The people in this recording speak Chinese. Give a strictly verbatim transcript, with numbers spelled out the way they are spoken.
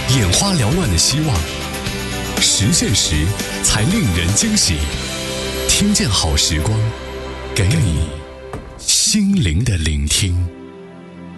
眼花缭乱的希望，实现时才令人惊喜。听见好时光，给你心灵的聆听。